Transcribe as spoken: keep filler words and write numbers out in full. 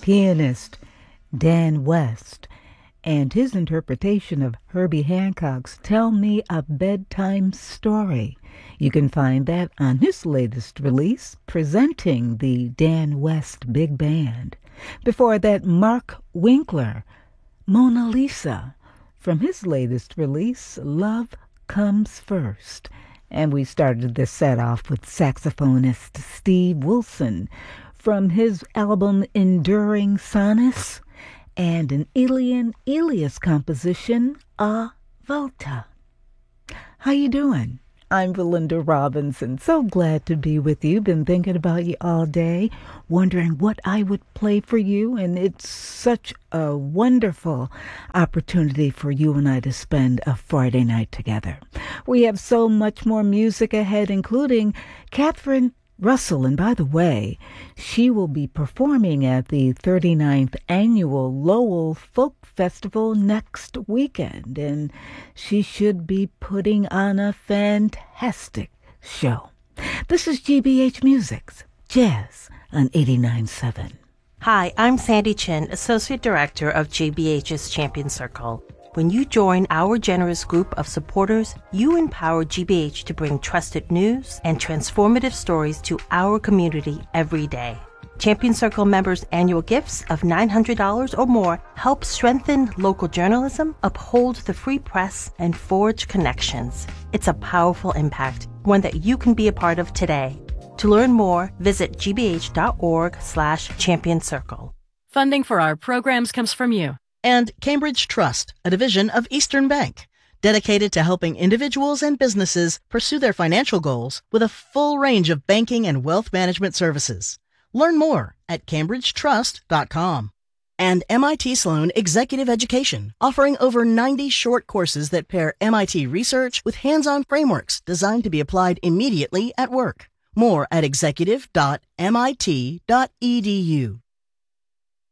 pianist Dan West and his interpretation of Herbie Hancock's Tell Me a Bedtime Story. You can find that on his latest release, presenting the Dan West Big Band. Before that, Mark Winkler, Mona Lisa, from his latest release, Love Comes First. And we started this set off with saxophonist Steve Wilson from his album Enduring Sonnets and an Elian Elias composition, A Volta. How you doing? I'm Belinda Robinson. So glad to be with you. Been thinking about you all day, wondering what I would play for you, and it's such a wonderful opportunity for you and I to spend a Friday night together. We have so much more music ahead, including Catherine Russell, and by the way, she will be performing at the thirty-ninth Annual Lowell Folk Festival next weekend, and she should be putting on a fantastic show. This is G B H Music's Jazz on eighty-nine point seven. Hi, I'm Sandy Chin, Associate Director of G B H's Champion Circle. When you join our generous group of supporters, you empower G B H to bring trusted news and transformative stories to our community every day. Champion Circle members' annual gifts of nine hundred dollars or more help strengthen local journalism, uphold the free press, and forge connections. It's a powerful impact, one that you can be a part of today. To learn more, visit gbh.org slash champion circle. Funding for our programs comes from you. And Cambridge Trust, a division of Eastern Bank, dedicated to helping individuals and businesses pursue their financial goals with a full range of banking and wealth management services. Learn more at cambridge trust dot com. And M I T Sloan Executive Education, offering over ninety short courses that pair M I T research with hands-on frameworks designed to be applied immediately at work. More at executive dot m i t dot e d u.